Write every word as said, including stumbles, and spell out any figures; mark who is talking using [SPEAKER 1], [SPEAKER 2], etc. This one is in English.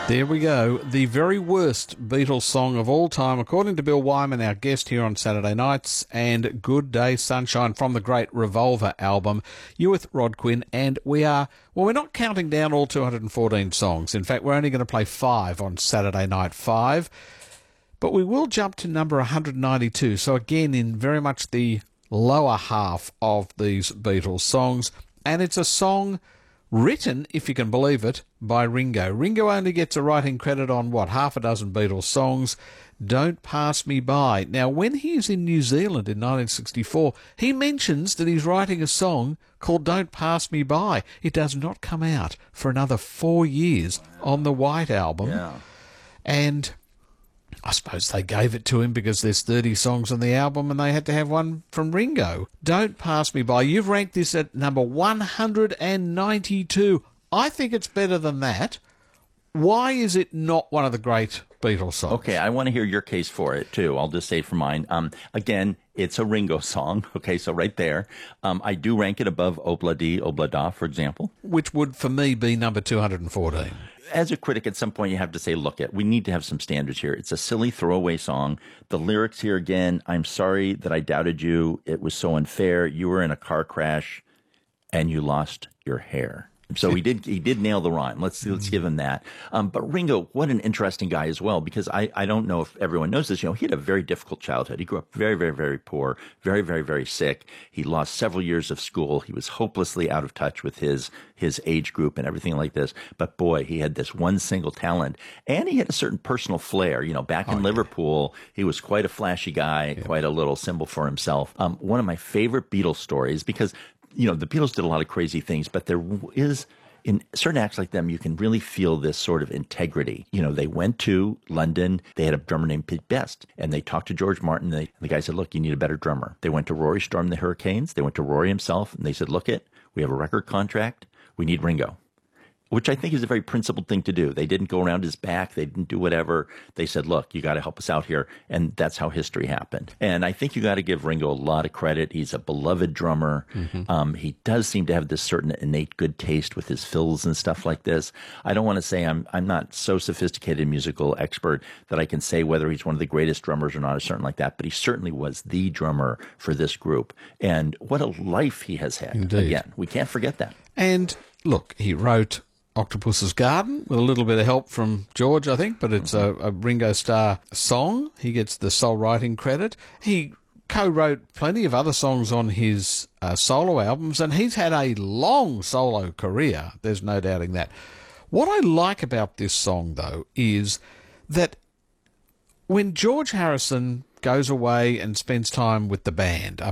[SPEAKER 1] There we go. The very worst Beatles song of all time, according to Bill Wyman, our guest here on Saturday nights, and Good Day Sunshine from the great Revolver album. You're with Rod Quinn, and we are, well, we're not counting down all two hundred fourteen songs. In fact, we're only going to play five on Saturday Night Five. But we will jump to number one hundred ninety-two. So again, in very much the lower half of these Beatles songs. And it's a song written, if you can believe it, by Ringo. Ringo only gets a writing credit on, what, half a dozen Beatles songs. Don't Pass Me By. Now, when he's in New Zealand in nineteen sixty-four, he mentions that he's writing a song called Don't Pass Me By. It does not come out for another four years on the White Album.
[SPEAKER 2] Yeah.
[SPEAKER 1] And I suppose they gave it to him because there's thirty songs on the album and they had to have one from Ringo. Don't Pass Me By. You've ranked this at number one hundred ninety-two. I think it's better than that. Why is it not one of the great Beatles songs?
[SPEAKER 2] Okay, I want to hear your case for it, too. I'll just say for mine. Um, again, it's a Ringo song. Okay, so right there. Um, I do rank it above Obla Di, Obla Da, for example.
[SPEAKER 1] Which would, for me, be number two hundred fourteen.
[SPEAKER 2] As a critic, at some point you have to say, look, it, we need to have some standards here. It's a silly throwaway song. The lyrics here again, I'm sorry that I doubted you. It was so unfair. You were in a car crash and you lost your hair. So he did he did nail the rhyme. Let's let's give him that. Um, but Ringo, what an interesting guy as well, because I, I don't know if everyone knows this. You know, he had a very difficult childhood. He grew up very, very, very poor, very, very, very sick. He lost several years of school. He was hopelessly out of touch with his his age group and everything like this. But boy, he had this one single talent, and he had a certain personal flair. You know, back in oh, Liverpool, yeah. he was quite a flashy guy, yeah. quite a little symbol for himself. Um, one of my favorite Beatles stories, because you know, the Beatles did a lot of crazy things, but there is, in certain acts like them, you can really feel this sort of integrity. You know, they went to London. They had a drummer named Pete Best, and they talked to George Martin. They, the guy said, look, you need a better drummer. They went to Rory Storm the Hurricanes. They went to Rory himself, and they said, look it, we have a record contract. We need Ringo. Which I think is a very principled thing to do. They didn't go around his back. They didn't do whatever. They said, look, you got to help us out here. And that's how history happened. And I think you got to give Ringo a lot of credit. He's a beloved drummer. Mm-hmm. Um, he does seem to have this certain innate good taste with his fills and stuff like this. I don't want to say I'm I'm not so sophisticated musical expert that I can say whether he's one of the greatest drummers or not or something like that. But he certainly was the drummer for this group. And what a life he has had.
[SPEAKER 1] Indeed.
[SPEAKER 2] Again, we can't forget that.
[SPEAKER 1] And look, he wrote Octopus's Garden, with a little bit of help from George, I think, but it's a, a Ringo Starr song. He gets the sole writing credit. He co-wrote plenty of other songs on his uh, solo albums, and he's had a long solo career. There's no doubting that. What I like about this song, though, is that when George Harrison goes away and spends time with the band, uh,